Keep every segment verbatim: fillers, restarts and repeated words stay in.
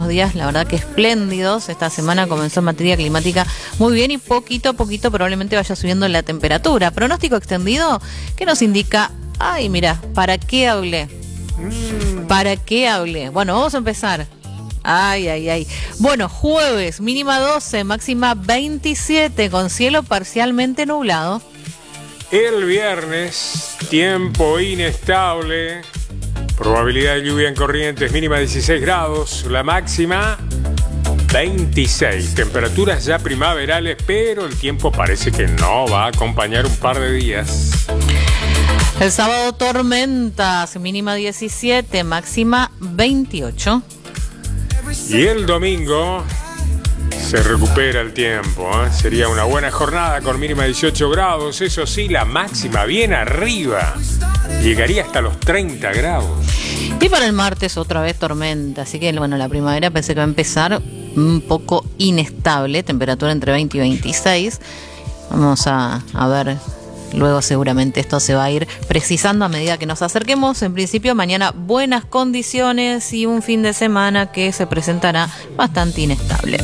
unos días, la verdad que espléndidos. Esta semana comenzó en materia climática muy bien y poquito a poquito probablemente vaya subiendo la temperatura. Pronóstico extendido que nos indica, ay, mira, ¿para qué hablé? ¿Para qué hablé? Bueno, vamos a empezar. Ay, ay, ay. Bueno, jueves, mínima doce, máxima veintisiete, con cielo parcialmente nublado. El viernes, tiempo inestable, probabilidad de lluvia en Corrientes, mínima dieciséis grados, la máxima veintiséis. Temperaturas ya primaverales, pero el tiempo parece que no va a acompañar un par de días. El sábado, tormentas, mínima diecisiete, máxima veintiocho. Y el domingo se recupera el tiempo, ¿eh? Sería una buena jornada con mínima dieciocho grados, eso sí, la máxima bien arriba, llegaría hasta los treinta grados. Y para el martes otra vez tormenta, así que bueno, la primavera pensé que va a empezar un poco inestable, temperatura entre veinte y veintiséis. Vamos a, a ver, luego seguramente esto se va a ir precisando a medida que nos acerquemos. En principio mañana buenas condiciones y un fin de semana que se presentará bastante inestable.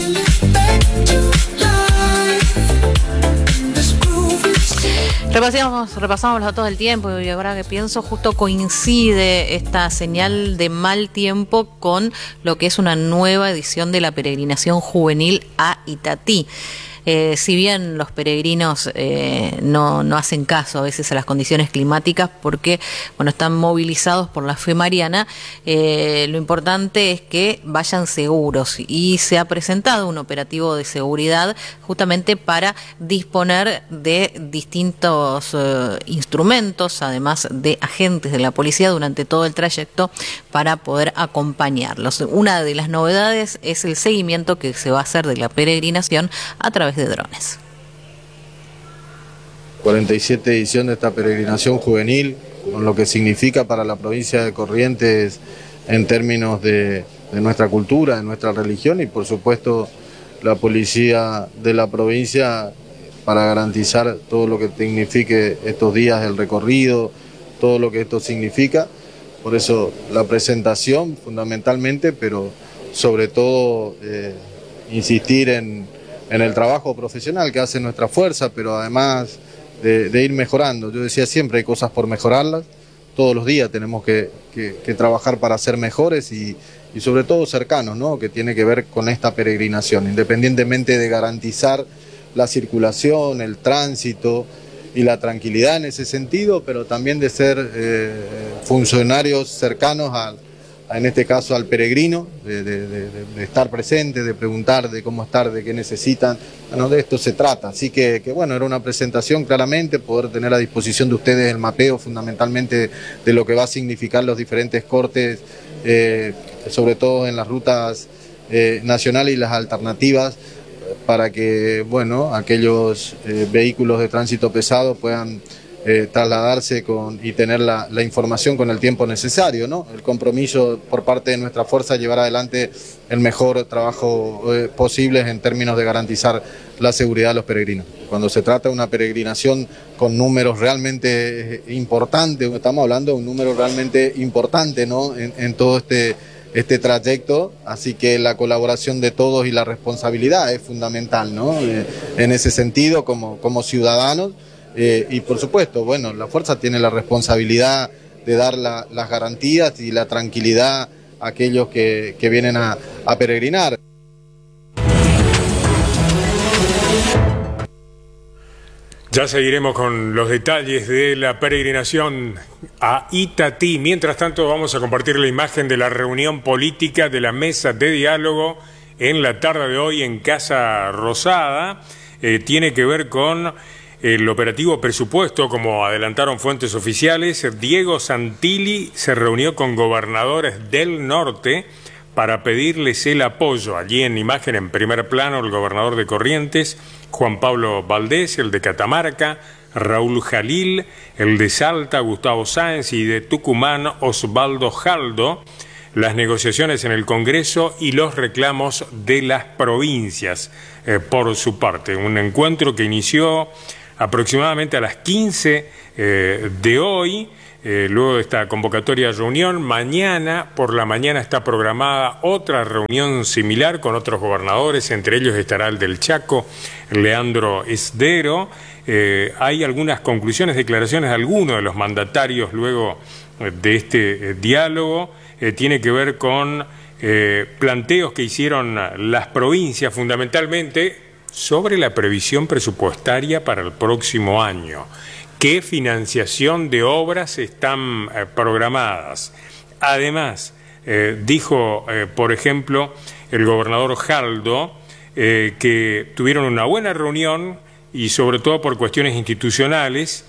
Repasamos, repasamos los datos del tiempo y ahora que pienso justo coincide esta señal de mal tiempo con lo que es una nueva edición de la peregrinación juvenil a Itatí. Eh, si bien los peregrinos eh, no, no hacen caso a veces a las condiciones climáticas porque bueno, están movilizados por la fe mariana, eh, lo importante es que vayan seguros y se ha presentado un operativo de seguridad justamente para disponer de distintos eh, instrumentos, además de agentes de la policía durante todo el trayecto para poder acompañarlos. Una de las novedades es el seguimiento que se va a hacer de la peregrinación a través de drones. cuarenta y siete edición de esta peregrinación juvenil, con lo que significa para la provincia de Corrientes en términos de, de nuestra cultura, de nuestra religión y por supuesto la policía de la provincia para garantizar todo lo que signifique estos días del recorrido, todo lo que esto significa. Por eso la presentación fundamentalmente, pero sobre todo eh, insistir en en el trabajo profesional que hace nuestra fuerza, pero además de, de ir mejorando. Yo decía siempre hay cosas por mejorarlas, todos los días tenemos que, que, que trabajar para ser mejores y, y sobre todo cercanos, ¿no? Que tiene que ver con esta peregrinación, independientemente de garantizar la circulación, el tránsito y la tranquilidad en ese sentido, pero también de ser eh, funcionarios cercanos al en este caso al peregrino, de, de, de, de estar presente, de preguntar de cómo estar, de qué necesitan. Bueno, de esto se trata. Así que, que bueno, era una presentación claramente, poder tener a disposición de ustedes el mapeo fundamentalmente de lo que va a significar los diferentes cortes, eh, sobre todo en las rutas eh, nacionales y las alternativas, para que, bueno, aquellos eh, vehículos de tránsito pesado puedan Eh, trasladarse con, y tener la, la información con el tiempo necesario, ¿no? El compromiso por parte de nuestra fuerza llevar adelante el mejor trabajo eh, posible en términos de garantizar la seguridad de los peregrinos. Cuando se trata de una peregrinación con números realmente importantes, estamos hablando de un número realmente importante, ¿no? en, en todo este, este trayecto, así que la colaboración de todos y la responsabilidad es fundamental, ¿no? Eh, en ese sentido, como, como ciudadanos. Eh, y por supuesto, bueno, la fuerza tiene la responsabilidad de dar la, las garantías y la tranquilidad a aquellos que, que vienen a, a peregrinar. Ya seguiremos con los detalles de la peregrinación a Itatí. Mientras tanto, vamos a compartir la imagen de la reunión política de la mesa de diálogo en la tarde de hoy en Casa Rosada. Eh, tiene que ver con el operativo presupuesto, como adelantaron fuentes oficiales. Diego Santilli se reunió con gobernadores del norte para pedirles el apoyo. Allí en imagen, en primer plano, el gobernador de Corrientes, Juan Pablo Valdés, el de Catamarca, Raúl Jalil, el de Salta, Gustavo Sáenz, y de Tucumán, Osvaldo Jaldo. Las negociaciones en el Congreso y los reclamos de las provincias, eh, por su parte. Un encuentro que inició aproximadamente a las quince eh, de hoy, eh, luego de esta convocatoria de reunión. Mañana por la mañana está programada otra reunión similar con otros gobernadores, entre ellos estará el del Chaco, Leandro Esdero. Eh, hay algunas conclusiones, declaraciones de algunos de los mandatarios luego de este eh, diálogo. Eh, tiene que ver con eh, planteos que hicieron las provincias fundamentalmente sobre la previsión presupuestaria para el próximo año. ¿Qué financiación de obras están eh, programadas? Además, eh, dijo, eh, por ejemplo, el gobernador Jaldo, eh, que tuvieron una buena reunión y sobre todo por cuestiones institucionales,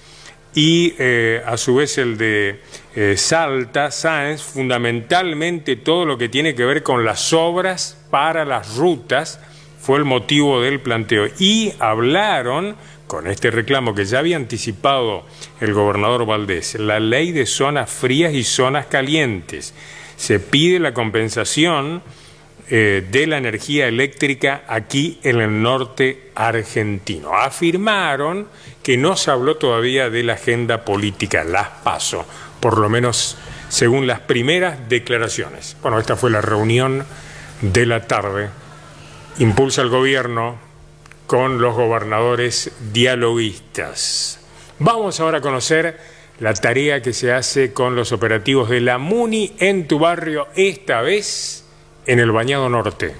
y eh, a su vez el de eh, Salta, Sáenz, fundamentalmente todo lo que tiene que ver con las obras para las rutas fue el motivo del planteo. Y hablaron con este reclamo que ya había anticipado el gobernador Valdés, la ley de zonas frías y zonas calientes. Se pide la compensación eh, de la energía eléctrica aquí en el norte argentino. Afirmaron que no se habló todavía de la agenda política, las PASO, por lo menos según las primeras declaraciones. Bueno, esta fue la reunión de la tarde. Impulsa el gobierno con los gobernadores dialoguistas. Vamos ahora a conocer la tarea que se hace con los operativos de la MUNI en tu barrio, esta vez en el Bañado Norte.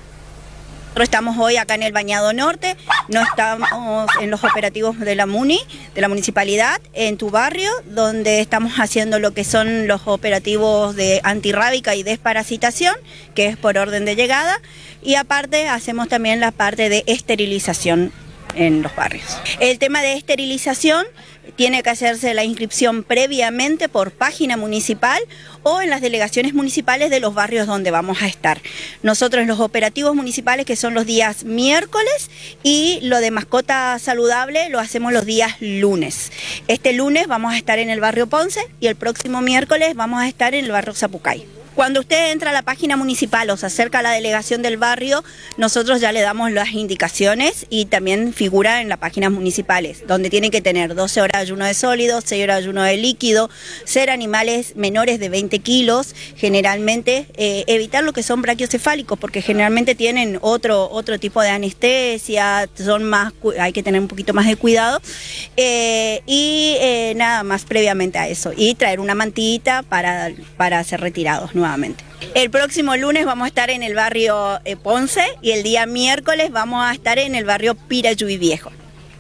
Estamos hoy acá en el Bañado Norte, no estamos en los operativos de la MUNI, de la municipalidad, en tu barrio, donde estamos haciendo lo que son los operativos de antirrábica y desparasitación, que es por orden de llegada, y aparte hacemos también la parte de esterilización en los barrios. El tema de esterilización tiene que hacerse la inscripción previamente por página municipal o en las delegaciones municipales de los barrios donde vamos a estar. Nosotros los operativos municipales, que son los días miércoles, y lo de mascota saludable lo hacemos los días lunes. Este lunes vamos a estar en el barrio Ponce y el próximo miércoles vamos a estar en el barrio Zapucay. Cuando usted entra a la página municipal o se acerca a la delegación del barrio, nosotros ya le damos las indicaciones y también figura en las páginas municipales, donde tienen que tener doce horas de ayuno de sólidos, seis horas de ayuno de líquido, ser animales menores de veinte kilos, generalmente eh, evitar lo que son brachiocefálicos, porque generalmente tienen otro, otro tipo de anestesia, son más, hay que tener un poquito más de cuidado, eh, y eh, nada más previamente a eso, y traer una mantita para, para ser retirados nuevamente. El próximo lunes vamos a estar en el barrio eh, Ponce y el día miércoles vamos a estar en el barrio Pirayuy Viejo.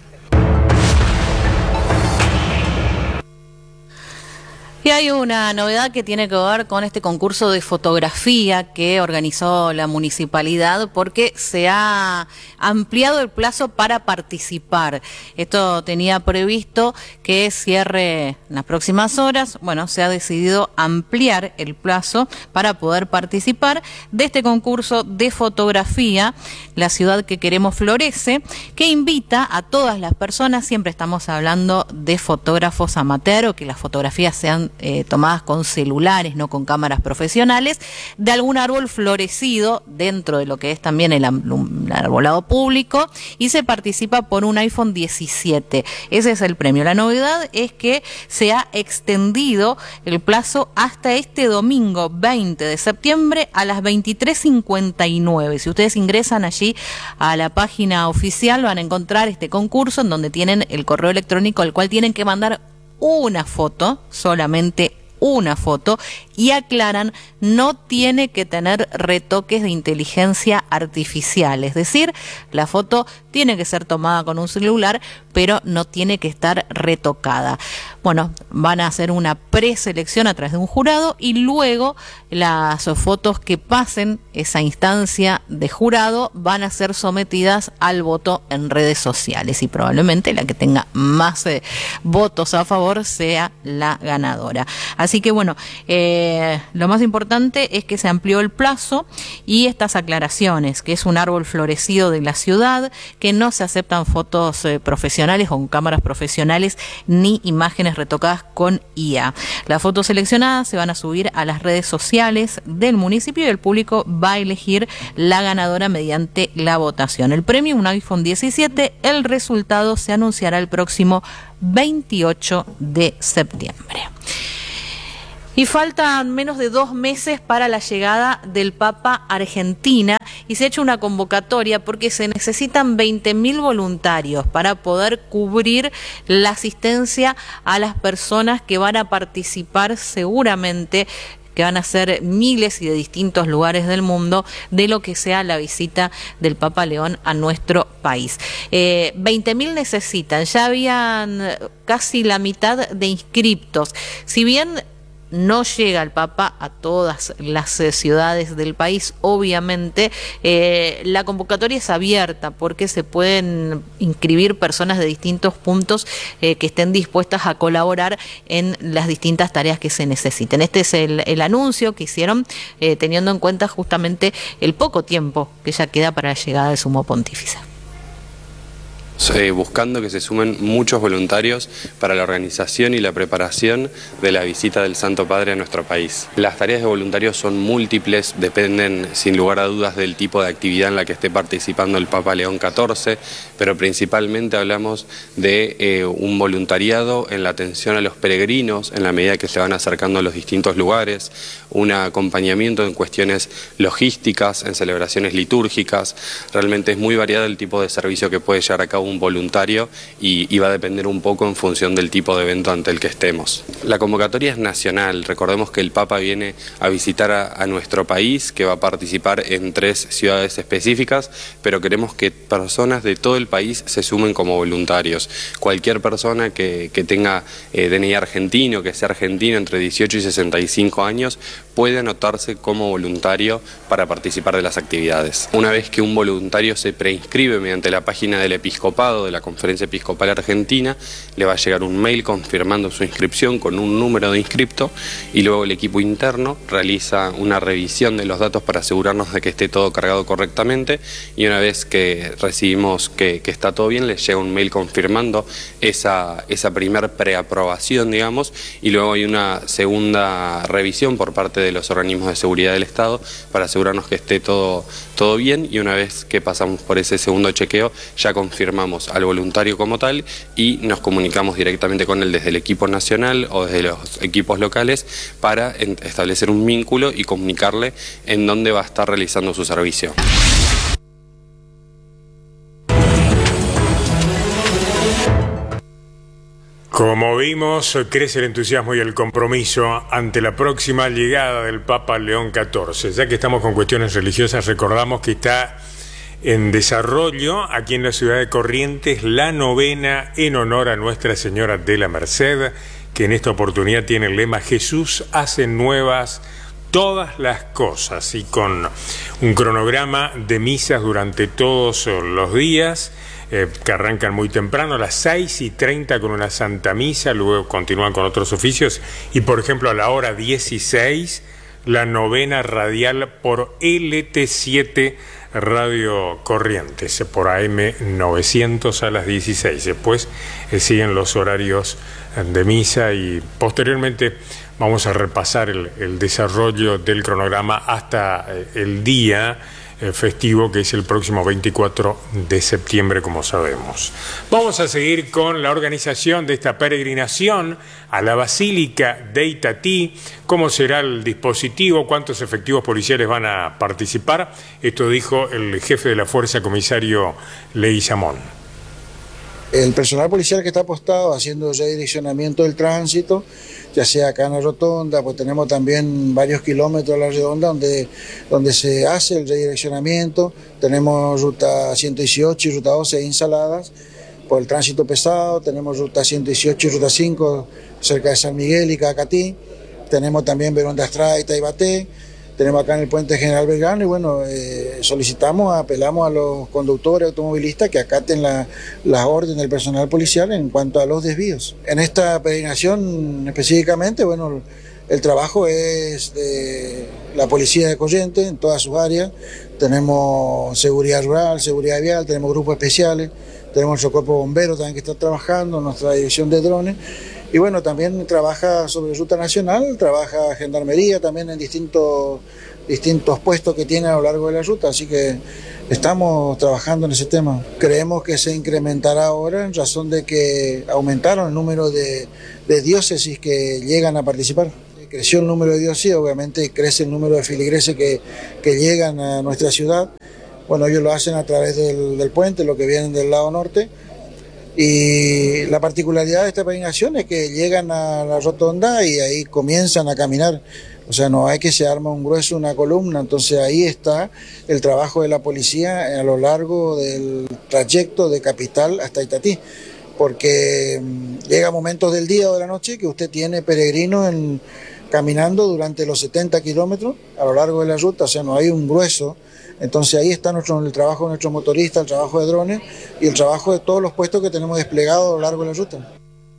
Y hay una novedad que tiene que ver con este concurso de fotografía que organizó la municipalidad, porque se ha ampliado el plazo para participar. Esto tenía previsto que cierre en las próximas horas. Bueno, se ha decidido ampliar el plazo para poder participar de este concurso de fotografía, La Ciudad que Queremos Florece, que invita a todas las personas, siempre estamos hablando de fotógrafos amateur, o que las fotografías sean Eh, tomadas con celulares, no con cámaras profesionales, de algún árbol florecido dentro de lo que es también el, el arbolado público, y se participa por un iPhone diecisiete. Ese es el premio. La novedad es que se ha extendido el plazo hasta este domingo veinte de septiembre a las veintitrés cincuenta y nueve. Si ustedes ingresan allí a la página oficial, van a encontrar este concurso en donde tienen el correo electrónico al cual tienen que mandar una foto, solamente una foto, y aclaran, no tiene que tener retoques de inteligencia artificial, es decir, la foto tiene que ser tomada con un celular, pero no tiene que estar retocada. Bueno, van a hacer una preselección a través de un jurado y luego las fotos que pasen esa instancia de jurado van a ser sometidas al voto en redes sociales, y probablemente la que tenga más eh, votos a favor sea la ganadora. Así que bueno, eh, lo más importante es que se amplió el plazo y estas aclaraciones, que es un árbol florecido de la ciudad, que no se aceptan fotos eh, profesionales o con cámaras profesionales ni imágenes retocadas con I A. Las fotos seleccionadas se van a subir a las redes sociales del municipio y el público va a elegir la ganadora mediante la votación. El premio, un iPhone diecisiete, el resultado se anunciará el próximo veintiocho de septiembre. Y faltan menos de dos meses para la llegada del Papa a Argentina y se ha hecho una convocatoria porque se necesitan veinte mil voluntarios para poder cubrir la asistencia a las personas que van a participar seguramente, que van a ser miles y de distintos lugares del mundo, de lo que sea la visita del Papa León a nuestro país. Eh, veinte mil necesitan, ya habían casi la mitad de inscriptos. Si bien no llega el Papa a todas las eh, ciudades del país, obviamente, eh, la convocatoria es abierta porque se pueden inscribir personas de distintos puntos eh, que estén dispuestas a colaborar en las distintas tareas que se necesiten. Este es el, el anuncio que hicieron eh, teniendo en cuenta justamente el poco tiempo que ya queda para la llegada del Sumo Pontífice. Eh, buscando que se sumen muchos voluntarios para la organización y la preparación de la visita del Santo Padre a nuestro país. Las tareas de voluntarios son múltiples, dependen sin lugar a dudas del tipo de actividad en la que esté participando el Papa León catorce, pero principalmente hablamos de eh, un voluntariado en la atención a los peregrinos en la medida que se van acercando a los distintos lugares, un acompañamiento en cuestiones logísticas, en celebraciones litúrgicas. Realmente es muy variado el tipo de servicio que puede llevar a cabo un voluntario y, y va a depender un poco en función del tipo de evento ante el que estemos. La convocatoria es nacional, recordemos que el Papa viene a visitar a, a nuestro país, que va a participar en tres ciudades específicas, pero queremos que personas de todo el país se sumen como voluntarios. Cualquier persona que, que tenga eh, D N I argentino, que sea argentino entre dieciocho y sesenta y cinco años, puede anotarse como voluntario para participar de las actividades. Una vez que un voluntario se preinscribe mediante la página del Episcopado, de la Conferencia Episcopal Argentina, le va a llegar un mail confirmando su inscripción con un número de inscripto y luego el equipo interno realiza una revisión de los datos para asegurarnos de que esté todo cargado correctamente, y una vez que recibimos que, que está todo bien, les llega un mail confirmando esa, esa primer preaprobación, digamos, y luego hay una segunda revisión por parte de los organismos de seguridad del Estado para asegurarnos que esté todo, todo bien, y una vez que pasamos por ese segundo chequeo ya confirmamos al voluntario como tal y nos comunicamos directamente con él desde el equipo nacional o desde los equipos locales para establecer un vínculo y comunicarle en dónde va a estar realizando su servicio. Como vimos, crece el entusiasmo y el compromiso ante la próxima llegada del Papa León catorce. Ya que estamos con cuestiones religiosas, recordamos que está en desarrollo aquí en la ciudad de Corrientes la novena en honor a Nuestra Señora de la Merced, que en esta oportunidad tiene el lema Jesús hace nuevas todas las cosas, y con un cronograma de misas durante todos los días eh, que arrancan muy temprano a las seis y treinta con una Santa Misa, luego continúan con otros oficios y por ejemplo a la hora dieciséis la novena radial por L T siete Radio Corrientes, por A M novecientos a las dieciséis. Después eh, siguen los horarios de misa y posteriormente vamos a repasar el, el desarrollo del cronograma hasta eh, el día eh, festivo, que es el próximo veinticuatro de septiembre, como sabemos. Vamos a seguir con la organización de esta peregrinación a la Basílica de Itatí. ¿Cómo será el dispositivo? ¿Cuántos efectivos policiales van a participar? Esto dijo el jefe de la Fuerza, comisario Leguizamón. El personal policial que está apostado haciendo redireccionamiento del tránsito, ya sea acá en la rotonda, pues tenemos también varios kilómetros a la redonda donde, donde se hace el redireccionamiento. Tenemos ruta ciento dieciocho y ruta doce instaladas por el tránsito pesado, tenemos ruta ciento dieciocho y ruta cinco cerca de San Miguel y Cacatí, tenemos también Verón de Astrada y Taibaté, tenemos acá en el puente General Belgrano y bueno, eh, solicitamos, apelamos a los conductores automovilistas que acaten la, las órdenes del personal policial en cuanto a los desvíos. En esta peregrinación específicamente, bueno, el trabajo es de la policía de Corrientes en todas sus áreas, tenemos seguridad rural, seguridad vial, tenemos grupos especiales, tenemos nuestro cuerpo de bomberos también que está trabajando, nuestra dirección de drones. Y bueno, también trabaja sobre ruta nacional, trabaja gendarmería también en distintos, distintos puestos que tiene a lo largo de la ruta, así que estamos trabajando en ese tema. Creemos que se incrementará ahora en razón de que aumentaron el número de, de diócesis que llegan a participar. creció el número de diócesis, obviamente crece el número de feligreses que, que llegan a nuestra ciudad. Bueno, ellos lo hacen a través del, del puente, lo que vienen del lado norte. Y la particularidad de esta peregrinación es que llegan a la rotonda y ahí comienzan a caminar. O sea, no hay que se arma un grueso, una columna. Entonces ahí está el trabajo de la policía a lo largo del trayecto de Capital hasta Itatí. Porque llega momentos del día o de la noche que usted tiene peregrinos en, caminando durante los setenta kilómetros a lo largo de la ruta. O sea, no hay un grueso. Entonces ahí está nuestro, el trabajo de nuestros motoristas, el trabajo de drones y el trabajo de todos los puestos que tenemos desplegados a lo largo de la ruta.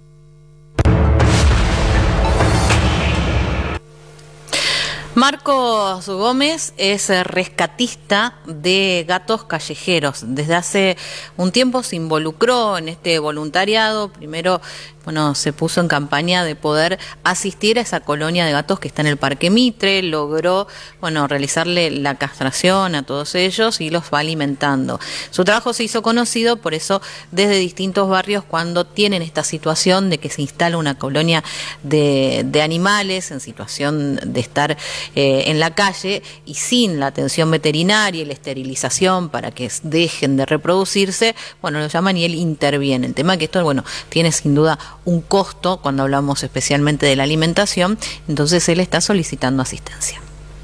Marcos Gómez es rescatista de gatos callejeros. Desde hace un tiempo se involucró en este voluntariado. Primero, bueno, se puso en campaña de poder asistir a esa colonia de gatos que está en el Parque Mitre. Logró, bueno, realizarle la castración a todos ellos y los va alimentando. Su trabajo se hizo conocido, por eso desde distintos barrios, cuando tienen esta situación de que se instala una colonia de, de animales en situación de estar eh, en la calle y sin la atención veterinaria y la esterilización para que dejen de reproducirse, bueno, lo llaman y él interviene. El tema es que esto, bueno, tiene sin duda un costo cuando hablamos especialmente de la alimentación, entonces él está solicitando asistencia.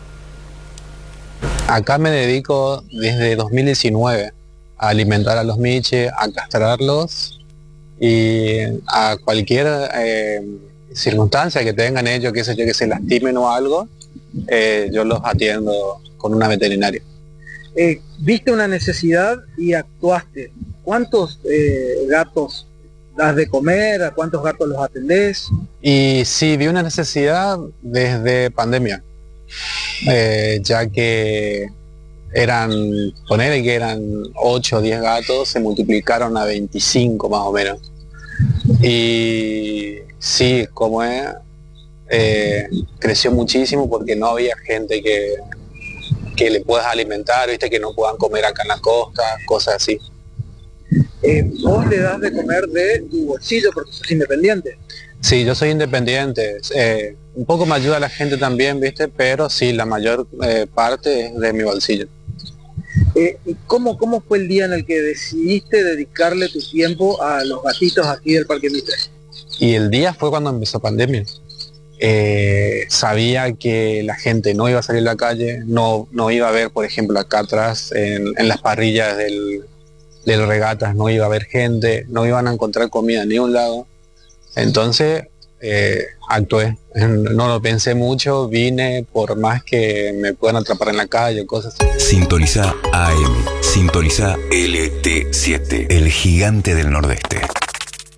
Acá me dedico desde dos mil diecinueve a alimentar a los miches, a castrarlos y a cualquier eh, circunstancia que tengan ellos, que sé yo, que se lastimen o algo, eh, yo los atiendo con una veterinaria. Eh, viste una necesidad y actuaste. ¿Cuántos eh, gatos das de comer? ¿A cuántos gatos los atendés? Y sí, vi una necesidad desde pandemia, eh, ya que eran, poner que eran ocho o diez gatos, se multiplicaron a veinticinco más o menos. Y sí, como es, eh, creció muchísimo porque no había gente que, que le puedas alimentar, viste, que no puedan comer acá en la costa, cosas así. Eh, ¿Vos le das de comer de tu bolsillo porque sos independiente? Sí, yo soy independiente. Eh, un poco me ayuda la gente también, ¿viste? Pero sí, la mayor eh, parte es de mi bolsillo. Eh, ¿Y cómo, cómo fue el día en el que decidiste dedicarle tu tiempo a los gatitos aquí del Parque Mitre? Y el día fue cuando empezó pandemia. Eh, sabía que la gente no iba a salir a la calle, no, no iba a ver, por ejemplo, acá atrás, en, en las parrillas del... de los regatas no iba a haber gente, no iban a encontrar comida en ningún lado. Entonces eh, actué, no lo pensé mucho, vine por más que me puedan atrapar en la calle o cosas así. Sintoniza A M, sintoniza L T siete, el gigante del Nordeste.